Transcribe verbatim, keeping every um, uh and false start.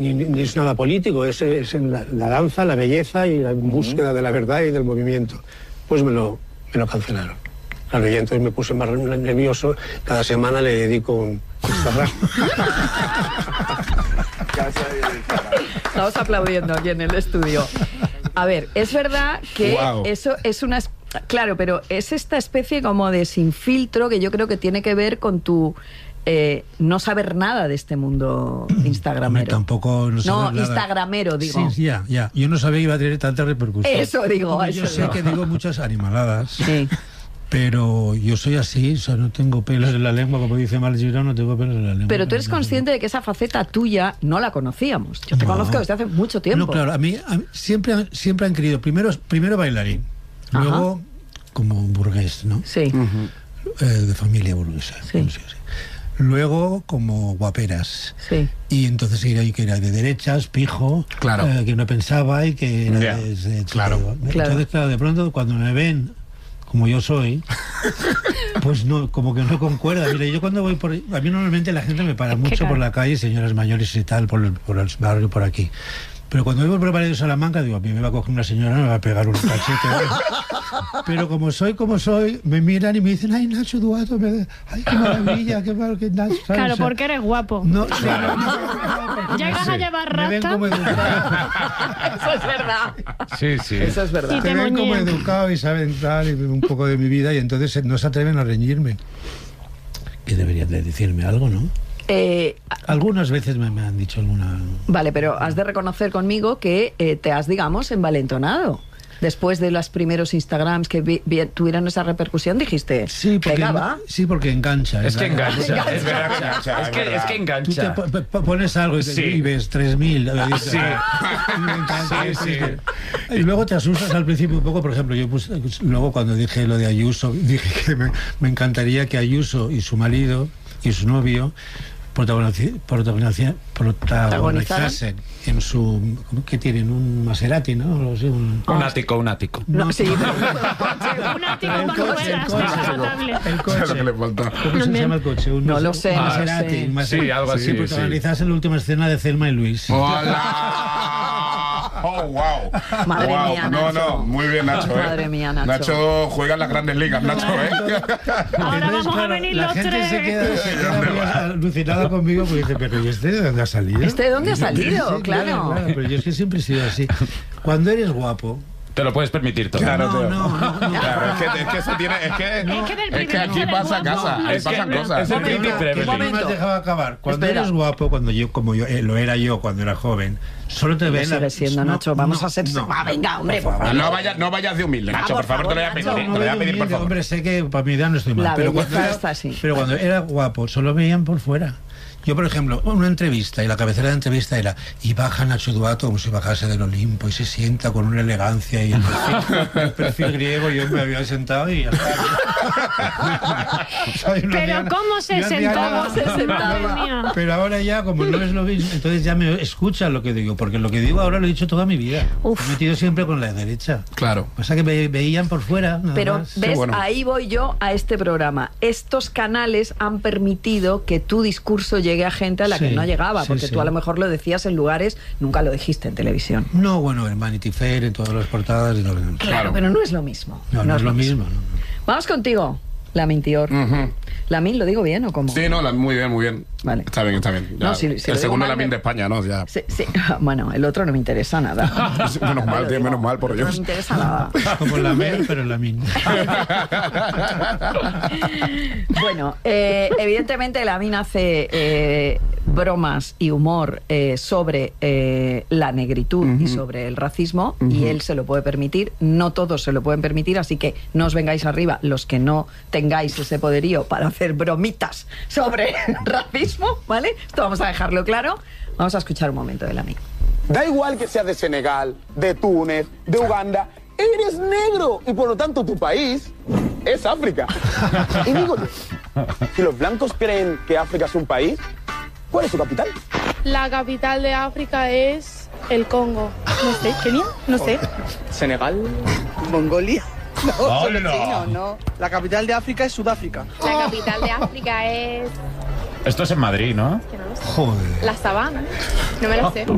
Ni, ni es nada político, es, es en la, la danza, la belleza y la búsqueda de la verdad y del movimiento. Pues me lo, me lo cancelaron. Claro, y entonces me puse más nervioso. Cada semana le dedico un Instagram. Estamos aplaudiendo aquí en el estudio. A ver, es verdad que wow. eso es una... Claro, pero es esta especie como de sin filtro que yo creo que tiene que ver con tu... Eh, no saber nada de este mundo instagramero. Tampoco no, no nada. Instagramero, digo. Sí, ya, ya. Yo no sabía que iba a tener tanta repercusión. Eso digo. Hombre, eso yo sé digo. que digo muchas animaladas. Sí. Pero yo soy así, o sea, no tengo pelos en la lengua, como dice Mal Girón, no tengo pelos en la lengua. Pero tú eres consciente de que esa faceta tuya no la conocíamos. Yo te no. conozco desde hace mucho tiempo. No, claro, a mí, a mí siempre, siempre han querido, primero, primero bailarín, Ajá. luego como burgués, ¿no? Sí. Uh-huh. eh, de familia burguesa. Sí. Sí, sí. Luego como guaperas. Sí. Y entonces era, que era de derechas, pijo, claro. eh, que no pensaba y que era yeah. de, de, claro. de, claro. Entonces, claro, de pronto cuando me ven como yo soy, pues no, como que no concuerda. Mira, yo cuando voy por... A mí normalmente la gente me para mucho por la calle, señoras mayores y tal, por el, por el barrio, por aquí. Pero cuando voy por el barrio de Salamanca, digo, a mí me va a coger una señora, me va a pegar un cachete. Pero como soy como soy, me miran y me dicen, ay, Nacho Duato, me... ay, qué maravilla, qué mal que Nacho. ¿sabes? Claro, o sea, porque eres guapo. No, claro. No, no, no, Llegas sí. a llevar Me ven rasta. como educado. Eso es verdad. Sí, sí. Eso es verdad. Y Me te ven como moñean. educado y saben tal, y un poco de mi vida, y entonces no se atreven a reñirme. Que deberían de decirme algo, ¿no? Eh, Algunas veces me, me han dicho alguna... vale, pero has de reconocer conmigo que eh, te has, digamos, envalentonado. Después de los primeros Instagrams que vi, vi, tuvieron esa repercusión, dijiste, sí, porque, pegaba. Sí, porque engancha. Es que engancha. engancha, es verdad que engancha. Es que, es que engancha. Tú te po pones algo y, te, sí. y ves tres mil. Sí. Sí, sí. Y luego te asustas al principio un poco. Por ejemplo, yo puse, luego cuando dije lo de Ayuso, dije que me, me encantaría que Ayuso y su marido y su novio protagonizasen, protagonizasen en su... ¿qué tienen? Un Maserati, ¿no? No sé, un... un ático, un ático. No, no sí, un ático con ruedas, descapotable. El coche. Lo que le falta. ¿Cómo se llama el coche? Un no lo sé, un no Maserati, sé. un Maserati. Sí, algo así. Sí, protagonizasen la última escena de Thelma y Luis. ¡Hola! ¡Oh, wow! Madre wow. mía, No, Nacho. no, muy bien, Nacho. ¿eh? Madre mía, Nacho. Nacho juega en las grandes ligas, Nacho, ¿eh? Ahora Entonces, vamos a claro, venir la los gente tres. se queda, se queda muy alucinada conmigo porque dice, pero ¿y este de dónde ha salido? ¿Este de dónde ha salido? Sí, claro. claro, claro. Pero yo es que siempre he sido así. Cuando eres guapo... Te lo puedes permitir todo. Claro, Claro, no, no, no, no. Claro, es que, es que eso tiene... Es que, Es que del es que primer aquí eres pasa guapo. casa, No, ahí es que pasan es cosas. el Es primer que- Que no me has dejado acabar. Cuando Espera. eres guapo, cuando yo, como yo eh, lo era yo cuando era joven, solo te Lo ven... sigue la- siendo, Nacho. Vamos a ser... no. Ah, venga, hombre, Por por favor. No vayas, no vayas de humilde, Nacho, Ah, por favor, te lo voy a pedir. Nacho, Te lo voy a pedir, por favor. Hombre, sé que para mi edad no estoy mal. La pero, belleza cuando era, está así. pero cuando era guapo, solo veían por fuera. Yo, por ejemplo, una entrevista, y la cabecera de la entrevista era, y baja Nacho Duato como si bajase del Olimpo, y se sienta con una elegancia, y el perfil, el perfil griego, yo me había sentado y ya está. O sea, yo no Pero hacía- ¿cómo se yo hacía sentaba? nada. ¿Cómo se sentaba? Madre mía. Pero ahora ya, como no es lo mismo, entonces ya me escuchan lo que digo, porque lo que digo ahora lo he dicho toda mi vida. Uf. Me he metido siempre con la derecha. Claro. Pasa que me veían por fuera, nada Pero más. ves, bueno. ahí voy yo a este programa. Estos canales han permitido que tu discurso llegue a gente a la que Sí, no llegaba, sí, porque sí. tú a lo mejor lo decías en lugares, nunca lo dijiste en televisión. No, bueno, en Vanity Fair, en todas las portadas y todo lo demás. Claro, pero no es lo mismo. No, no es lo mismo. no. Vamos contigo, Lamin Tior. Ujú. ¿Lamin lo digo bien o cómo? Sí, no, la- muy bien, muy bien. Vale. Está bien, está bien. Ya. No, si- si lo el digo segundo mal, Lamin me- de España, ¿no? Ya. Sí, sí. Bueno, el otro no me interesa nada. Menos mal, Te lo tío, digo. menos mal, por No Dios. me interesa nada. Como la Mer, pero la Min. Bueno, eh, evidentemente Lamin hace eh, bromas y humor eh, sobre eh, la negritud Uh-huh. y sobre el racismo, Uh-huh. y él se lo puede permitir. No todos se lo pueden permitir, así que no os vengáis arriba los que no tengáis ese poderío para hacer bromitas sobre racismo, ¿vale? Esto vamos a dejarlo claro. Vamos a escuchar un momento de Lamin. Da igual que seas de Senegal, de Túnez, de Uganda, eres negro y por lo tanto tu país es África. Y digo yo, si los blancos creen que África es un país, ¿cuál es su capital? La capital de África es el Congo. No sé, ¿Kenia? No sé. Senegal. Mongolia. No, ¡Hola! no, no. La capital de África es Sudáfrica. La capital de África es... Esto es en Madrid, ¿no? que no lo sé. Joder. La Sabana. No me lo sé.